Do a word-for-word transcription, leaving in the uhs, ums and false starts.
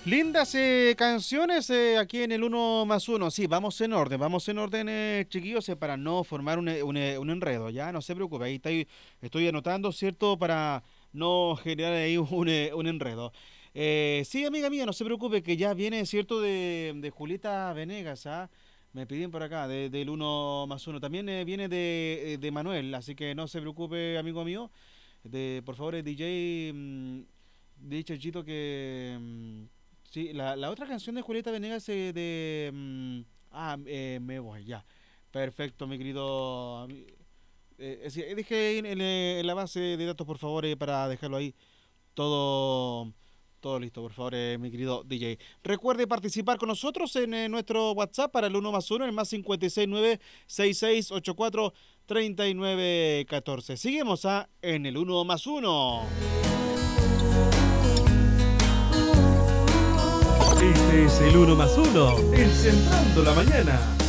Lindas eh, canciones eh, aquí en el uno más uno. Sí, vamos en orden, vamos en orden, eh, chiquillos, eh, para no formar un, eh, un, eh, un enredo, ya, no se preocupe, ahí estoy, estoy anotando, ¿cierto? Para no generar ahí un, eh, un enredo. Eh, sí, amiga mía, no se preocupe, que ya viene, ¿cierto? De, de Julieta Venegas, ¿ah? Me piden por acá, de- del uno más uno. También eh, viene de, eh, de Manuel, así que no se preocupe, amigo mío. De, por favor, eh, D J, mm, dicho Chito que... mm, sí, la, la otra canción de Julieta Venegas eh, de... mm, ah, eh, me voy, ya. Perfecto, mi querido... ami- eh, es decir, dejé en, en, eh, en la base de datos, por favor, eh, para dejarlo ahí todo... Todo listo, por favor, eh, mi querido D J. Recuerde participar con nosotros en eh, nuestro WhatsApp para el uno más uno, el más cincuenta y seis nueve sesenta y seis ochenta y cuatro treinta y nueve catorce. Seguimos a en el uno más uno. Este es el uno más uno, el Centrando la Mañana.